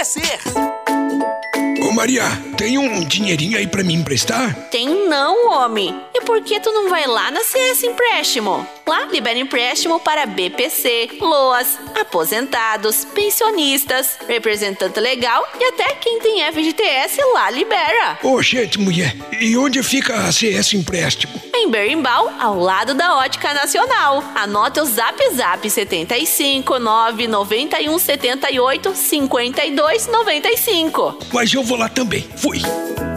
crescer. Ô Maria, tem um dinheirinho aí pra me emprestar? Tem não, homem. E por que tu não vai lá na CS Empréstimo? Lá libera empréstimo para BPC, LOAS, aposentados, pensionistas, representante legal e até quem tem FGTS lá libera. Ô, gente, mulher, e onde fica a CS Empréstimo? Em Berimbau, ao lado da Ótica Nacional. Anota o Zap 75 991 78 52 95. Mas eu vou lá também. Fui.